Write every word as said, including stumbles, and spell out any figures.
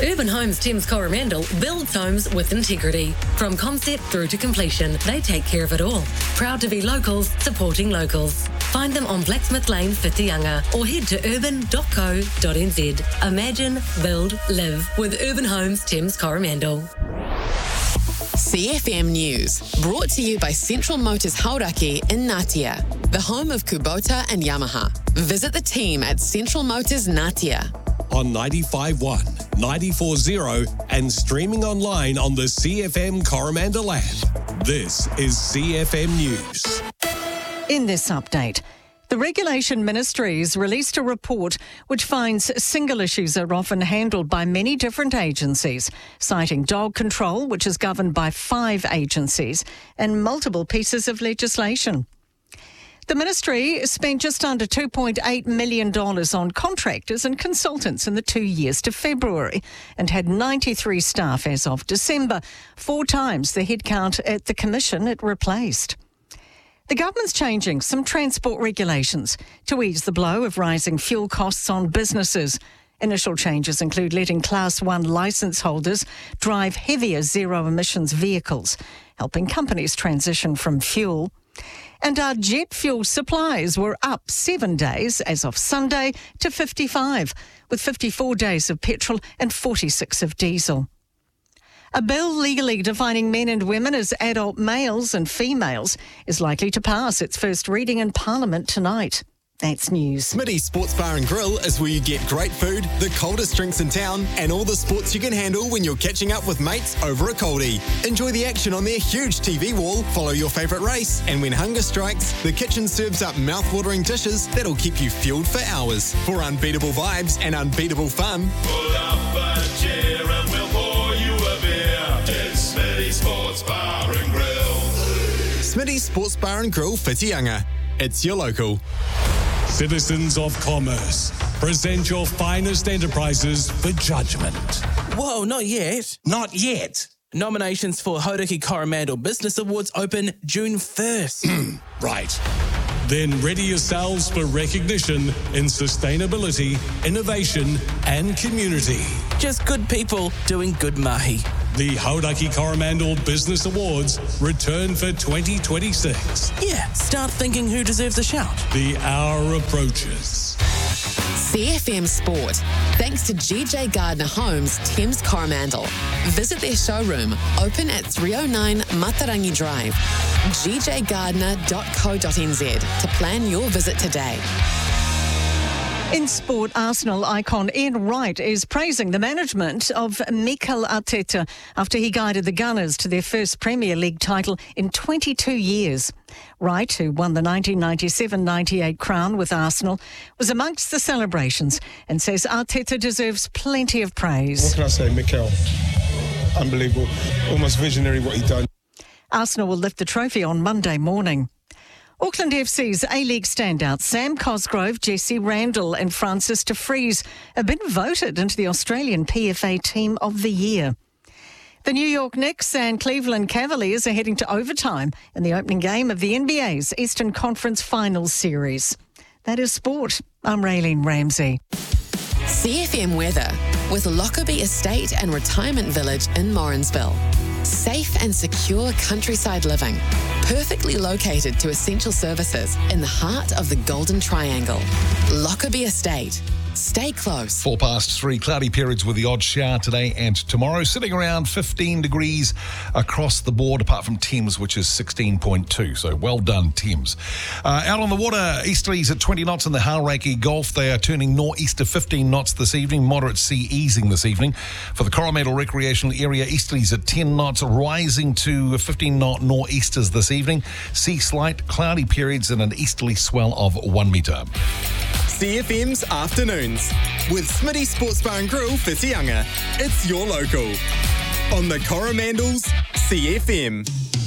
Urban Homes Thames Coromandel builds homes with integrity. From concept through to completion, they take care of it all. Proud to be locals, supporting locals. Find them on Blacksmith Lane, Whitianga, or head to urban dot co dot n z. Imagine, build, live with Urban Homes Thames Coromandel. C F M News, brought to you by Central Motors Hauraki in Ngatea, the home of Kubota and Yamaha. Visit the team at Central Motors Ngatea. On ninety-five point one, ninety-four point zero and streaming online on the C F M Coromandel app. This is C F M News. In this update, the Regulation Ministries released a report which finds single issues are often handled by many different agencies, citing dog control, which is governed by five agencies, and multiple pieces of legislation. The ministry spent just under two point eight million dollars on contractors and consultants in the two years to February and had ninety-three staff as of December, four times the headcount at the commission it replaced. The government's changing some transport regulations to ease the blow of rising fuel costs on businesses. Initial changes include letting Class one licence holders drive heavier zero-emissions vehicles, helping companies transition from fuel. And our jet fuel supplies were up seven days as of Sunday to fifty-five, with fifty-four days of petrol and forty-six of diesel. A bill legally defining men and women as adult males and females is likely to pass its first reading in Parliament tonight. That's news. Smitty's Sports Bar and Grill is where you get great food, the coldest drinks in town, and all the sports you can handle when you're catching up with mates over a coldie. Enjoy the action on their huge T V wall, follow your favourite race, and when hunger strikes, the kitchen serves up mouth-watering dishes that'll keep you fueled for hours. For unbeatable vibes and unbeatable fun, pull up a chair and we'll pour you a beer. It's Smitty's Sports Bar and Grill. Smitty's Sports Bar and Grill, Whitianga. It's your local. Citizens of Commerce, present your finest enterprises for judgment. Whoa, not yet. Not yet. Nominations for Hauraki Coromandel Business Awards open June first. Right. Then ready yourselves for recognition in sustainability, innovation and community. Just good people doing good mahi. The Hauraki Coromandel Business Awards return for twenty twenty-six. Yeah, start thinking who deserves a shout. The hour approaches. C F M Sport, thanks to G J Gardner Homes, Thames Coromandel. Visit their showroom, open at three oh nine Matarangi Drive, g j gardner dot co dot n z to plan your visit today. In sport, Arsenal icon Ian Wright is praising the management of Mikel Arteta after he guided the Gunners to their first Premier League title in twenty-two years. Wright, who won the nineteen ninety-seven ninety-eight crown with Arsenal, was amongst the celebrations and says Arteta deserves plenty of praise. What can I say, Mikel? Unbelievable. Almost visionary what he done. Arsenal will lift the trophy on Monday morning. Auckland F C's A-League standouts Sam Cosgrove, Jesse Randall and Francis de Vries have been voted into the Australian P F A Team of the Year. The New York Knicks and Cleveland Cavaliers are heading to overtime in the opening game of the N B A's Eastern Conference Finals Series. That is sport. I'm Raylene Ramsey. C F M weather with Lockerbie Estate and Retirement Village in Morrinsville. Safe and secure countryside living, perfectly located to essential services in the heart of the Golden Triangle. Lockerbie Estate. Stay close. Four past three, cloudy periods with the odd shower today and tomorrow, sitting around fifteen degrees across the board, apart from Thames, which is sixteen point two. So well done, Thames. Uh, out on the water, easterlies at twenty knots in the Hauraki Gulf. They are turning northeast to fifteen knots this evening. Moderate sea easing this evening. For the Coromandel Recreational Area, easterlies at ten knots, rising to fifteen knot nor'easters this evening. Sea slight, cloudy periods and an easterly swell of one metre. C F M's Afternoons with Smitty Sports Bar and Grill, Whitianga. It's your local. On the Coromandel's C F M.